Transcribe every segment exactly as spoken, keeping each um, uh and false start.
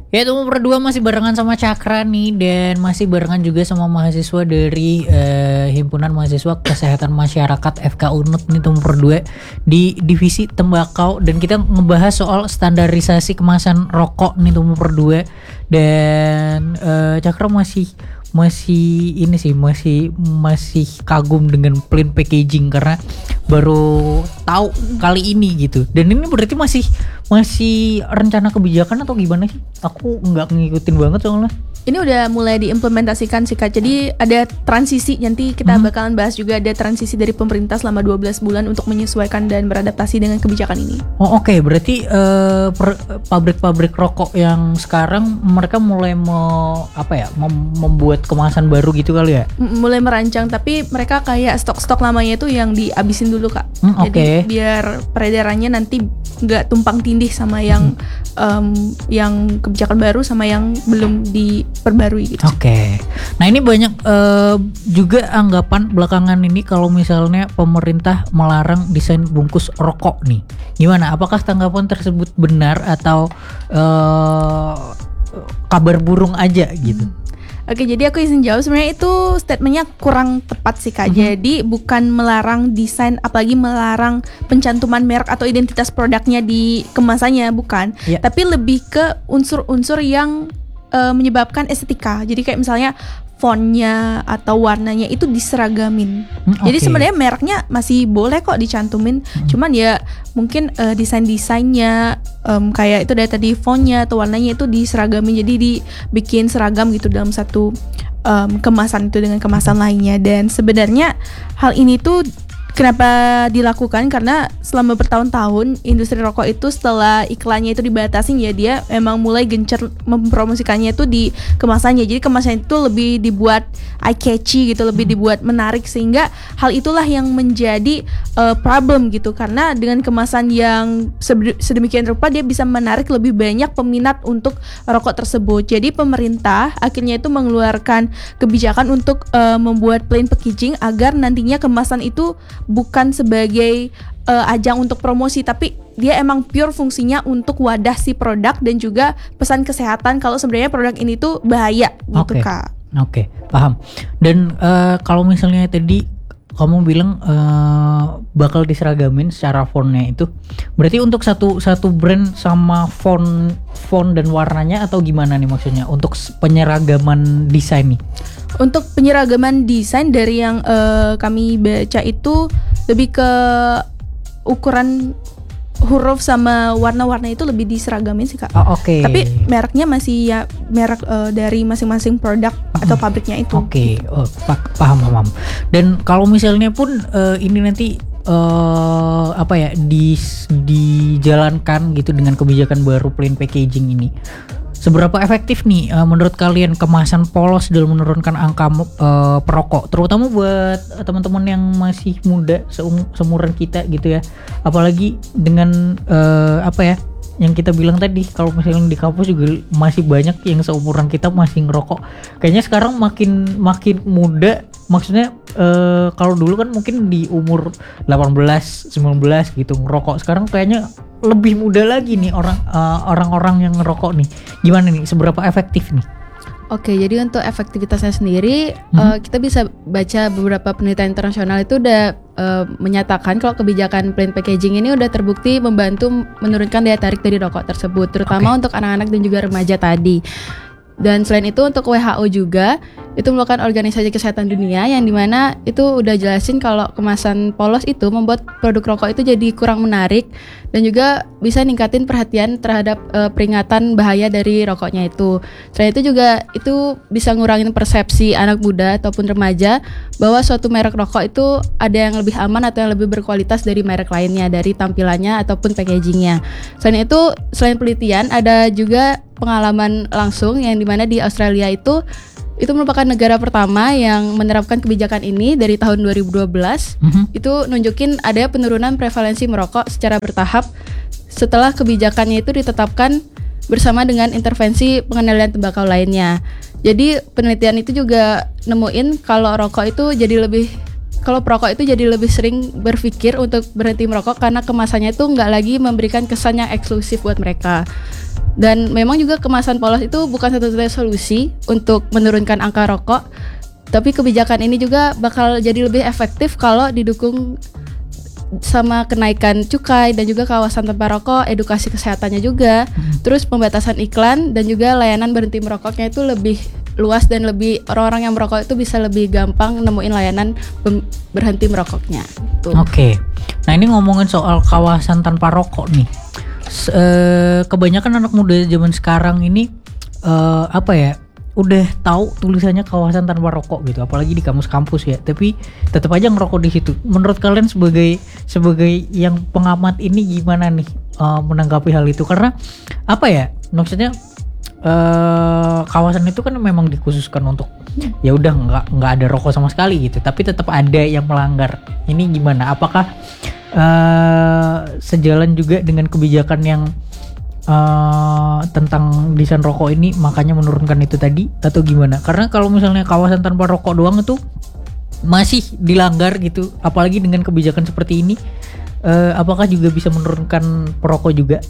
Ya itu berdua masih barengan sama Cakra nih dan masih barengan juga sama mahasiswa dari uh, Himpunan Mahasiswa Kesehatan Masyarakat F K U N U T nih temu berdua di divisi tembakau dan kita ngebahas soal standarisasi kemasan rokok nih temu berdua dan uh, Cakra masih masih ini sih masih masih kagum dengan plain packaging karena baru tahu kali ini gitu. Dan ini berarti masih masih rencana kebijakan atau gimana sih? Aku nggak ngikutin banget soalnya. Ini udah mulai diimplementasikan sih Kak. Jadi ada transisi, nanti kita hmm. bakalan bahas juga ada transisi dari pemerintah selama dua belas bulan untuk menyesuaikan dan beradaptasi dengan kebijakan ini. Oh oke, okay. Berarti uh, per, pabrik-pabrik rokok yang sekarang mereka mulai me, apa ya, mem, membuat kemasan baru gitu kali ya? M- mulai merancang, tapi mereka kayak stok-stok lamanya itu yang dihabisin dulu Kak. Hmm, Jadi okay. biar peredarannya nanti nggak tumpang tindih sama yang hmm. um, yang kebijakan baru sama yang belum diperbarui gitu. Oke. Okay. Nah ini banyak uh, juga anggapan belakangan ini kalau misalnya pemerintah melarang desain bungkus rokok nih. Gimana? Apakah tanggapan tersebut benar atau uh, kabar burung aja gitu? Hmm. Oke, jadi aku izin jawab, sebenarnya itu statementnya kurang tepat sih Kak. Mm-hmm. Jadi bukan melarang desain, apalagi melarang pencantuman merek atau identitas produknya di kemasannya, bukan. Yeah. Tapi lebih ke unsur-unsur yang uh, menyebabkan estetika. Jadi kayak misalnya fontnya atau warnanya itu diseragamin. Hmm, Jadi okay. sebenarnya mereknya masih boleh kok dicantumin, hmm. cuman ya mungkin uh, desain-desainnya um, kayak itu dari tadi fontnya atau warnanya itu diseragamin, jadi dibikin seragam gitu dalam satu um, kemasan itu dengan kemasan lainnya. Dan sebenarnya hal ini tuh kenapa dilakukan? Karena selama bertahun-tahun industri rokok itu setelah iklannya itu dibatasin ya, dia emang mulai gencar mempromosikannya itu di kemasannya. Jadi kemasannya itu lebih dibuat eye catchy gitu, lebih dibuat menarik, sehingga hal itulah yang menjadi uh, problem gitu. Karena dengan kemasan yang sedemikian rupa dia bisa menarik lebih banyak peminat untuk rokok tersebut. Jadi pemerintah akhirnya itu mengeluarkan kebijakan untuk uh, membuat plain packaging agar nantinya kemasan itu bukan sebagai uh, ajang untuk promosi, tapi dia emang pure fungsinya untuk wadah si produk dan juga pesan kesehatan kalau sebenarnya produk ini tuh bahaya gitu okay. Kak. Oke, okay, paham. Dan uh, kalau misalnya tadi kamu bilang uh, bakal diseragamin secara fontnya itu, berarti untuk satu satu brand sama font font dan warnanya atau gimana nih maksudnya untuk penyeragaman desain nih? Untuk penyeragaman desain dari yang uh, kami baca itu lebih ke ukuran huruf sama warna-warna itu lebih diseragamin sih Kak. Oh, oke. Okay. Tapi mereknya masih ya merek uh, dari masing-masing produk hmm. atau pabriknya itu. Oke, okay. oh, paham paham. Dan kalau misalnya pun uh, ini nanti uh, apa ya di dijalankan gitu dengan kebijakan baru plain packaging ini, seberapa efektif nih uh, menurut kalian kemasan polos dalam menurunkan angka uh, perokok, terutama buat uh, teman-teman yang masih muda seum- seumuran kita gitu ya, apalagi dengan uh, apa ya yang kita bilang tadi, kalau misalnya di kampus juga masih banyak yang seumuran kita masih ngerokok. Kayaknya sekarang makin makin muda, maksudnya uh, kalau dulu kan mungkin di umur delapan belas sembilan belas gitu ngerokok, sekarang kayaknya lebih muda lagi nih orang uh, orang-orang yang ngerokok nih. Gimana nih, seberapa efektif nih? Oke, jadi untuk efektivitasnya sendiri hmm. uh, kita bisa baca beberapa penelitian internasional itu udah uh, menyatakan kalau kebijakan plain packaging ini udah terbukti membantu menurunkan daya tarik dari rokok tersebut, terutama okay. untuk anak-anak dan juga remaja tadi. Dan selain itu untuk W H O juga itu merupakan organisasi kesehatan dunia yang dimana itu udah jelasin kalau kemasan polos itu membuat produk rokok itu jadi kurang menarik dan juga bisa ningkatin perhatian terhadap uh, peringatan bahaya dari rokoknya itu. Selain itu juga itu bisa ngurangin persepsi anak muda ataupun remaja bahwa suatu merek rokok itu ada yang lebih aman atau yang lebih berkualitas dari merek lainnya, dari tampilannya ataupun packagingnya. Selain itu, selain penelitian ada juga pengalaman langsung yang dimana di Australia itu itu merupakan negara pertama yang menerapkan kebijakan ini dari tahun dua ribu dua belas. Mm-hmm. Itu nunjukin ada penurunan prevalensi merokok secara bertahap setelah kebijakannya itu ditetapkan bersama dengan intervensi pengendalian tembakau lainnya. Jadi penelitian itu juga nemuin kalau rokok itu jadi lebih kalau perokok itu jadi lebih sering berpikir untuk berhenti merokok karena kemasannya itu nggak lagi memberikan kesan yang eksklusif buat mereka. Dan memang juga kemasan polos itu bukan satu-satunya solusi untuk menurunkan angka rokok. Tapi kebijakan ini juga bakal jadi lebih efektif kalau didukung sama kenaikan cukai dan juga kawasan tanpa rokok, edukasi kesehatannya juga, hmm. terus pembatasan iklan dan juga layanan berhenti merokoknya itu lebih luas dan lebih orang-orang yang merokok itu bisa lebih gampang nemuin layanan berhenti merokoknya. Oke, okay. Nah ini ngomongin soal kawasan tanpa rokok nih. Uh, kebanyakan anak muda zaman sekarang ini uh, apa ya udah tahu tulisannya kawasan tanpa rokok gitu, apalagi di kampus-kampus ya, tapi tetap aja ngerokok di situ. Menurut kalian sebagai sebagai yang pengamat ini gimana nih uh, menanggapi hal itu? Karena apa ya, maksudnya uh, kawasan itu kan memang dikhususkan untuk ya udah nggak nggak ada rokok sama sekali gitu, tapi tetap ada yang melanggar. Ini gimana? Apakah Uh, sejalan juga dengan kebijakan yang uh, tentang desain rokok ini makanya menurunkan itu tadi atau gimana? Karena kalau misalnya kawasan tanpa rokok doang itu masih dilanggar gitu, apalagi dengan kebijakan seperti ini, uh, apakah juga bisa menurunkan perokok juga?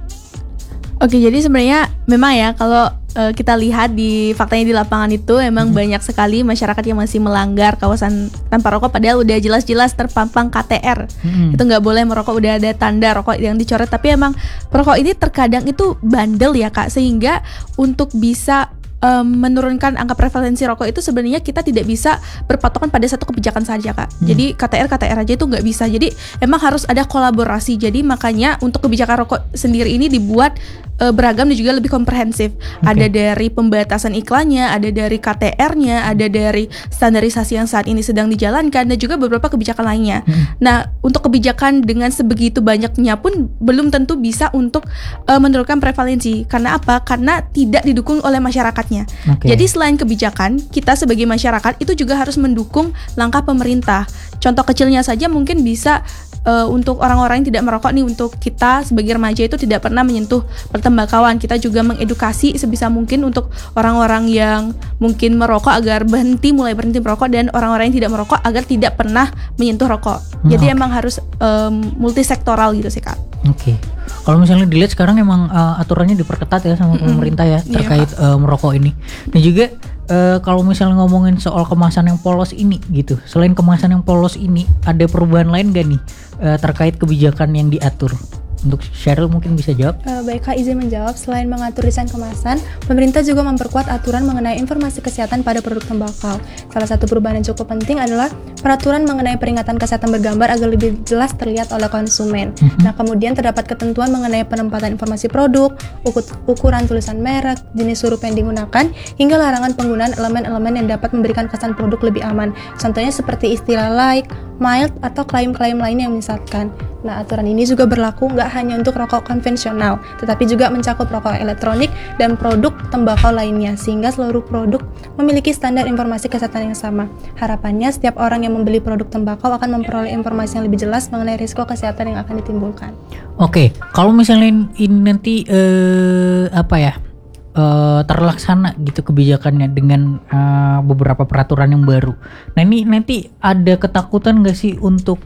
Oke, jadi sebenarnya memang ya kalau uh, kita lihat di faktanya di lapangan itu emang hmm. banyak sekali masyarakat yang masih melanggar kawasan tanpa rokok, padahal udah jelas-jelas terpampang K T R. Hmm. Itu nggak boleh merokok, udah ada tanda rokok yang dicoret. Tapi emang perokok ini terkadang itu bandel ya Kak, sehingga untuk bisa Um, menurunkan angka prevalensi rokok itu sebenarnya kita tidak bisa berpatokan pada satu kebijakan saja Kak. Hmm. Jadi K T R K T R aja itu nggak bisa. Jadi emang harus ada kolaborasi. Jadi makanya untuk kebijakan rokok sendiri ini dibuat uh, beragam dan juga lebih komprehensif. Okay. Ada dari pembatasan iklannya, ada dari K T R-nya, ada dari standarisasi yang saat ini sedang dijalankan, dan juga beberapa kebijakan lainnya. Hmm. Nah, untuk kebijakan dengan sebegitu banyaknya pun belum tentu bisa untuk uh, menurunkan prevalensi. Karena apa? Karena tidak didukung oleh masyarakat. Okay. Jadi selain kebijakan, kita sebagai masyarakat itu juga harus mendukung langkah pemerintah. Contoh kecilnya saja mungkin bisa uh, untuk orang-orang yang tidak merokok nih, untuk kita sebagai remaja itu tidak pernah menyentuh pertembakauan. Kita juga mengedukasi sebisa mungkin untuk orang-orang yang mungkin merokok agar berhenti, mulai berhenti merokok, dan orang-orang yang tidak merokok agar tidak pernah menyentuh rokok. Hmm, Jadi okay. emang harus um, multisektoral gitu sih Kak. Oke. Okay. Kalau misalnya dilihat sekarang emang uh, aturannya diperketat ya sama mm-hmm. pemerintah ya terkait yeah, uh, merokok ini. Dan juga uh, kalau misalnya ngomongin soal kemasan yang polos ini gitu, selain kemasan yang polos ini ada perubahan lain gak nih uh, terkait kebijakan yang diatur? Untuk Cheryl mungkin bisa jawab. Uh, baik Kak, izin menjawab. Selain mengatur desain kemasan, pemerintah juga memperkuat aturan mengenai informasi kesehatan pada produk tembakau. Salah satu perubahan yang cukup penting adalah peraturan mengenai peringatan kesehatan bergambar agar lebih jelas terlihat oleh konsumen. Mm-hmm. Nah, kemudian terdapat ketentuan mengenai penempatan informasi produk, ukur- ukuran tulisan merek, jenis huruf yang digunakan, hingga larangan penggunaan elemen-elemen yang dapat memberikan kesan produk lebih aman. Contohnya seperti istilah like, mild, atau klaim-klaim lainnya yang menyesatkan. Nah, aturan ini juga berlaku nggak hanya untuk rokok konvensional, tetapi juga mencakup rokok elektronik dan produk tembakau lainnya, sehingga seluruh produk memiliki standar informasi kesehatan yang sama. Harapannya, setiap orang yang membeli produk tembakau akan memperoleh informasi yang lebih jelas mengenai risiko kesehatan yang akan ditimbulkan. Oke, kalau misalnya ini nanti eh, apa ya eh, terlaksana gitu kebijakannya dengan eh, beberapa peraturan yang baru. Nah ini nanti ada ketakutan nggak sih untuk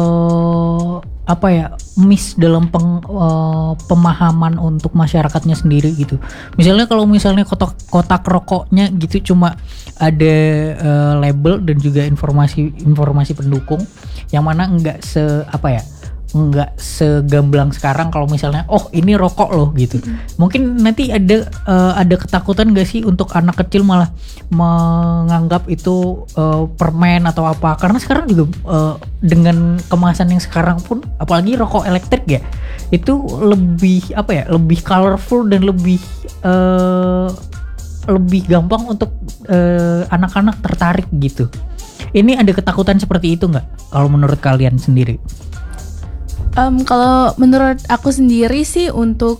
eh, apa ya miss dalam peng, uh, pemahaman untuk masyarakatnya sendiri gitu. Misalnya kalau misalnya kotak kotak rokoknya gitu cuma ada uh, label dan juga informasi informasi pendukung yang mana enggak se apa ya enggak segamblang sekarang kalau misalnya oh ini rokok loh gitu. Mm-hmm. Mungkin nanti ada uh, ada ketakutan gak sih untuk anak kecil malah menganggap itu uh, permen atau apa, karena sekarang juga uh, dengan kemasan yang sekarang pun apalagi rokok elektrik ya itu lebih apa ya lebih colorful dan lebih uh, lebih gampang untuk uh, anak-anak tertarik gitu. Ini ada ketakutan seperti itu nggak kalau menurut kalian sendiri? Um, kalau menurut aku sendiri sih untuk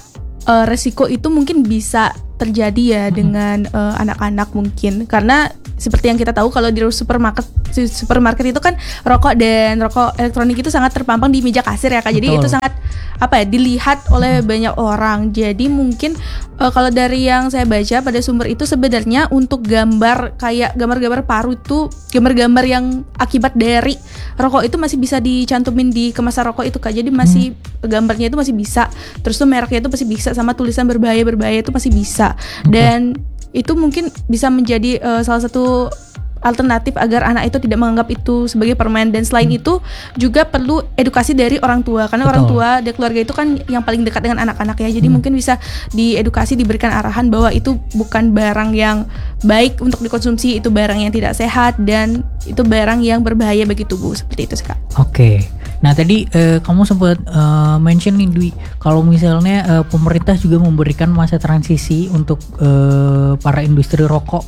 uh, resiko itu mungkin bisa terjadi ya mm-hmm. dengan uh, anak-anak mungkin, karena seperti yang kita tahu kalau di supermarket supermarket itu kan rokok dan rokok elektronik itu sangat terpampang di meja kasir ya Kak. Jadi Betul. itu sangat apa ya dilihat oleh banyak orang. Jadi mungkin uh, kalau dari yang saya baca pada sumber itu sebenarnya untuk gambar kayak gambar-gambar paru itu gambar-gambar yang akibat dari rokok itu masih bisa dicantumin di kemasan rokok itu Kak. Jadi masih hmm. gambarnya itu masih bisa. Terus tuh mereknya itu masih bisa sama tulisan berbahaya-berbahaya itu masih bisa. Dan itu mungkin bisa menjadi uh, salah satu alternatif agar anak itu tidak menganggap itu sebagai permen. Dan selain hmm. itu juga perlu edukasi dari orang tua karena Betul. orang tua dan keluarga itu kan yang paling dekat dengan anak-anak ya. Jadi hmm. mungkin bisa diedukasi, diberikan arahan bahwa itu bukan barang yang baik untuk dikonsumsi, itu barang yang tidak sehat dan itu barang yang berbahaya bagi tubuh. Seperti itu sih Kak. Oke. Okay. Nah tadi eh, kamu sempat eh, mention nih Dwi, kalau misalnya eh, pemerintah juga memberikan masa transisi untuk eh, para industri rokok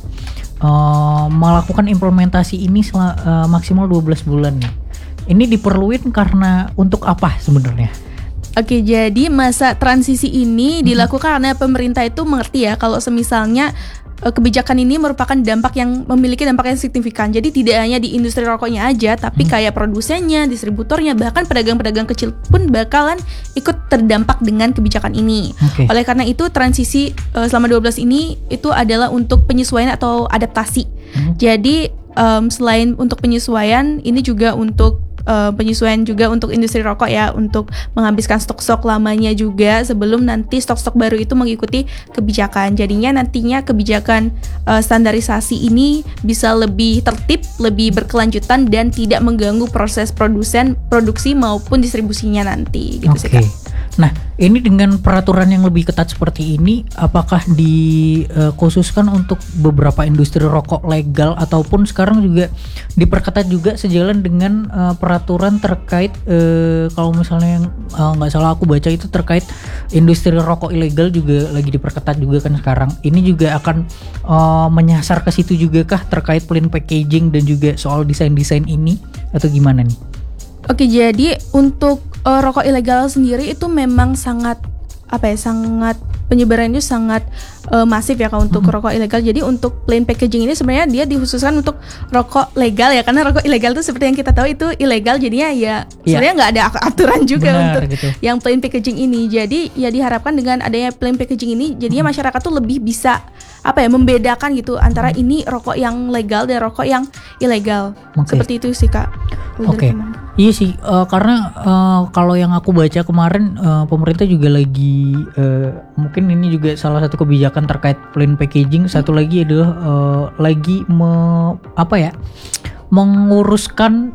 eh, melakukan implementasi ini sel- eh, maksimal dua belas bulan nih. Ini diperluin karena untuk apa sebenarnya? Oke, jadi masa transisi ini hmm. dilakukan karena pemerintah itu mengerti ya kalau semisalnya kebijakan ini merupakan dampak yang memiliki dampak yang signifikan. Jadi tidak hanya di industri rokoknya aja, tapi hmm. kayak produsennya, distributornya, bahkan pedagang-pedagang kecil pun bakalan ikut terdampak dengan kebijakan ini. Okay. Oleh karena itu transisi uh, selama dua belas ini itu adalah untuk penyesuaian atau adaptasi. Hmm. Jadi um, selain untuk penyesuaian, ini juga untuk Uh, penyesuaian juga untuk industri rokok ya, untuk menghabiskan stok-stok lamanya juga sebelum nanti stok-stok baru itu mengikuti kebijakan. Jadinya nantinya kebijakan uh, standarisasi ini bisa lebih tertib, lebih berkelanjutan dan tidak mengganggu proses produsen, produksi maupun distribusinya nanti gitu sih Kak. Nah, ini dengan peraturan yang lebih ketat seperti ini, apakah dikhususkan uh, untuk beberapa industri rokok legal ataupun sekarang juga diperketat juga sejalan dengan uh, peraturan terkait uh, kalau misalnya yang nggak uh, salah aku baca itu terkait industri rokok ilegal juga lagi diperketat juga kan sekarang. Ini juga akan uh, menyasar ke situ juga kah terkait plain packaging dan juga soal desain-desain ini atau gimana nih? Oke, jadi untuk uh, rokok ilegal sendiri itu memang sangat apa ya, sangat penyebarannya sangat uh, masif ya kalau untuk hmm. rokok ilegal. Jadi untuk plain packaging ini sebenarnya dia dikhususkan untuk rokok legal ya, karena rokok ilegal itu seperti yang kita tahu itu ilegal, jadinya ya sebenarnya nggak ada aturan juga Benar, untuk gitu. Yang plain packaging ini. Jadi ya diharapkan dengan adanya plain packaging ini jadinya hmm. masyarakat tuh lebih bisa apa ya, membedakan gitu antara hmm. ini rokok yang legal dan rokok yang ilegal. Okay. Seperti itu sih Kak. Oke. Okay. Iya sih, uh, karena uh, kalau yang aku baca kemarin uh, pemerintah juga lagi uh, mungkin ini juga salah satu kebijakan terkait plain packaging. Satu lagi adalah uh, lagi me, apa ya, menguruskan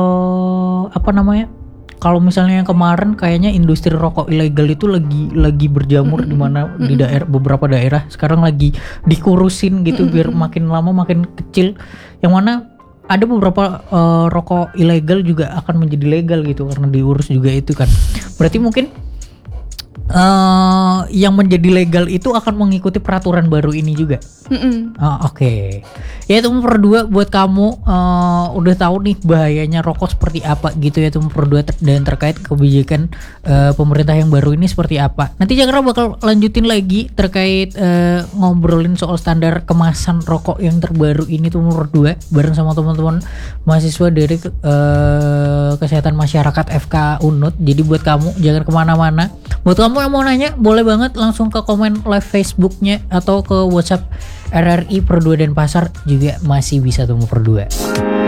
uh, apa namanya? Kalau misalnya yang kemarin kayaknya industri rokok ilegal itu lagi lagi berjamur mm-hmm. di mana mm-hmm. di daerah beberapa daerah sekarang lagi dikurusin gitu mm-hmm. biar makin lama makin kecil. Yang mana ada beberapa uh, rokok ilegal juga akan menjadi legal gitu karena diurus juga itu kan. Berarti mungkin uh, yang menjadi legal itu akan mengikuti peraturan baru ini juga. Uh, Oke, okay. Ya itu nomor dua buat kamu uh, udah tahu nih bahayanya rokok seperti apa gitu ya, itu nomor dua ter- dan terkait kebijakan uh, pemerintah yang baru ini seperti apa. Nanti Cakra bakal lanjutin lagi terkait uh, ngobrolin soal standar kemasan rokok yang terbaru ini tuh nomor dua bareng sama teman-teman mahasiswa dari uh, kesehatan masyarakat F K U N U T. Jadi buat kamu jangan kemana-mana. Buat kamu yang mau nanya boleh banget langsung ke komen live Facebooknya atau ke WhatsApp R R I Perdua Denpasar juga masih bisa temu Perdua.